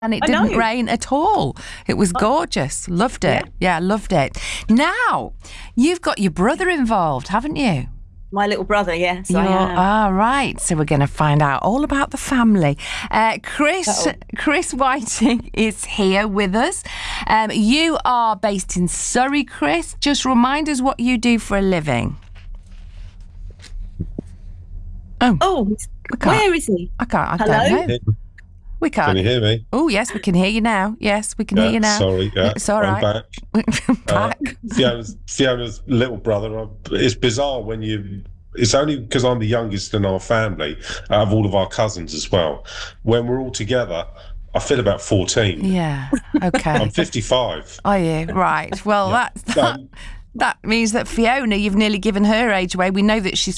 And it I know. didn't rain at all. It was gorgeous. Loved it. Yeah, loved it. Now, you've got your brother involved, haven't you? My little brother, yes, I am. Ah, right. So we're going to find out all about the family. Chris Whiting is here with us. You are based in Surrey, Chris. Just remind us what you do for a living. Oh, where is he? I can't. I Hello? don't know. We can't. Can you hear me? Oh, yes, we can hear you now. Yes, we can hear you now. Sorry, It's all right. I'm back. Back. Fiona's little brother. It's bizarre when you... It's only because I'm the youngest in our family, out of all of our cousins as well. When we're all together, I feel about 14. Yeah, okay. I'm 55. Are you? Right. Well, that means that Fiona, you've nearly given her age away. We know that she's